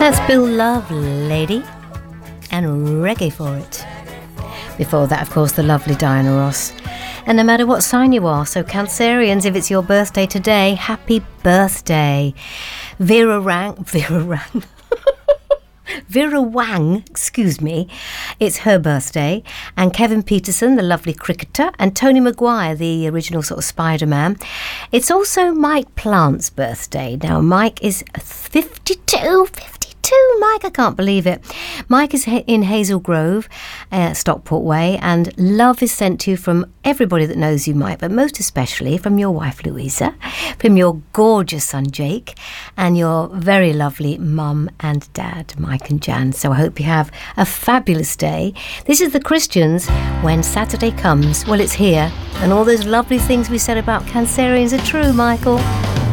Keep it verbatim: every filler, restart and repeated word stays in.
That's Bill Love, Lady, and Reggae for It. Before that, of course, the lovely Diana Ross. And no matter what sign you are, so Cancerians, if it's your birthday today, happy birthday. Vera Rang, Vera Rang, Vera Wang, excuse me, it's her birthday, and Kevin Peterson, the lovely cricketer, and Tony Maguire, the original sort of Spider-Man. It's also Mike Plant's birthday. Now, Mike is fifty-two, fifty-two, Mike, I can't believe it. Mike is in Hazel Grove, uh, Stockport Way, and love is sent to you from everybody that knows you, Mike, but most especially from your wife, Louisa, from your gorgeous son, Jake, and your very lovely mum and dad, Mike and Jan. So I hope you have a fabulous day. This is the Christians. When Saturday comes, well, it's here, and all those lovely things we said about Cancerians are true, Michael.